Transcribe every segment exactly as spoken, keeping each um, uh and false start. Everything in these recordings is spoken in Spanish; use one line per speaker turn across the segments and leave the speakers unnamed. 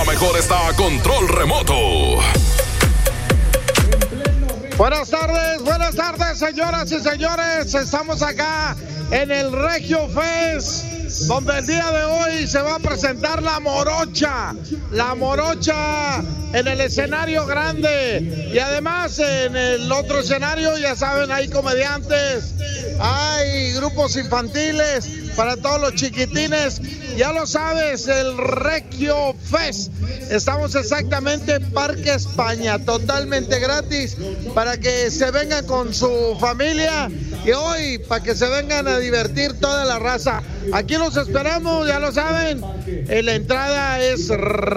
La mejor está a control remoto.
Buenas tardes, buenas tardes, señoras y señores. Estamos acá en el Regio Fest, donde el día de hoy se va a presentar la Morocha. La Morocha en el escenario grande. Y además en el otro escenario, ya saben, hay comediantes, hay grupos infantiles para todos los chiquitines. Ya lo sabes, el Regio Fest. Estamos exactamente en Parque España, totalmente gratis, para que se vengan con su familia y hoy para que se vengan a divertir toda la raza. Aquí los esperamos, ya lo saben. Eh, la entrada es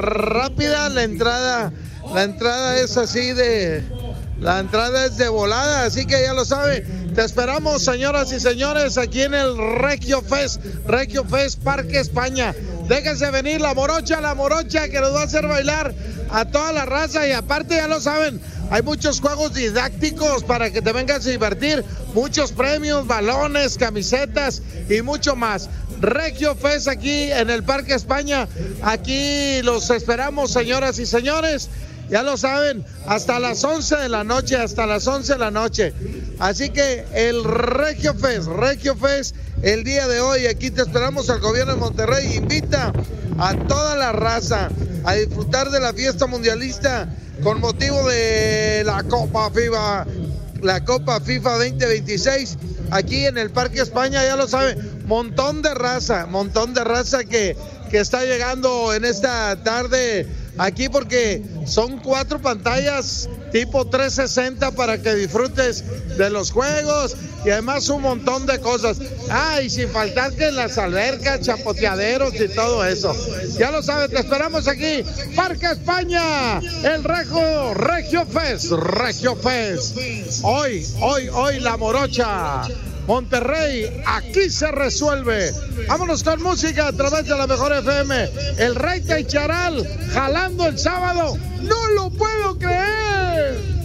rápida, la entrada, la entrada es así de... La entrada es de volada, así que ya lo saben. Te esperamos, señoras y señores, aquí en el Regio Fest, Regio Fest Parque España. Déjense venir, la Morocha, la Morocha que nos va a hacer bailar a toda la raza. Y aparte, ya lo saben, hay muchos juegos didácticos para que te vengas a divertir. Muchos premios, balones, camisetas y mucho más. Regio Fest aquí en el Parque España. Aquí los esperamos, señoras y señores. Ya lo saben, hasta las once de la noche, hasta las once de la noche. Así que el Regio Fest, Regio Fest, el día de hoy, aquí te esperamos. Al gobierno de Monterrey invita a toda la raza a disfrutar de la fiesta mundialista con motivo de la Copa FIFA, la Copa FIFA veinte veintiséis, aquí en el Parque España. Ya lo saben, montón de raza, montón de raza que, que está llegando en esta tarde aquí, porque son cuatro pantallas tipo trescientos sesenta para que disfrutes de los juegos y además un montón de cosas. Ah, y sin faltar que las albercas, chapoteaderos y todo eso. Ya lo sabes, te esperamos aquí, Parque España, el Regio, Regio Fest, Regio Fest. Hoy, hoy, hoy la Morocha. Monterrey, aquí se resuelve. Vámonos con música a través de la mejor F M. El Rey Charal jalando el sábado. ¡No lo puedo creer!